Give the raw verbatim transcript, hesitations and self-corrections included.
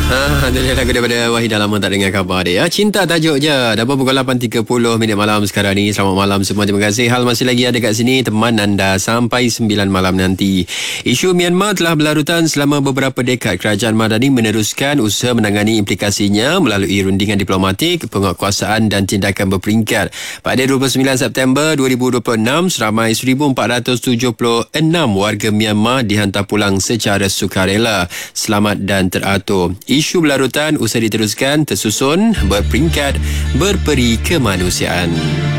Ah, itu dia lagu daripada Wahid. Dah lama tak dengar khabar dia. Cinta tajuk je. Dah pukul lapan tiga puluh minit malam sekarang ni. Selamat malam semua. Terima kasih. Hal masih lagi ada kat sini. Teman anda sampai sembilan malam nanti. Isu Myanmar telah berlarutan selama beberapa dekad. Kerajaan Madani meneruskan usaha menangani implikasinya melalui rundingan diplomatik, penguatkuasaan dan tindakan berperingkat. Pada dua puluh sembilan September dua ribu dua puluh enam, seramai seribu empat ratus tujuh puluh enam warga Myanmar dihantar pulang secara sukarela, selamat dan teratur. Isu berlarutan usai diteruskan tersusun berperingkat berperi kemanusiaan.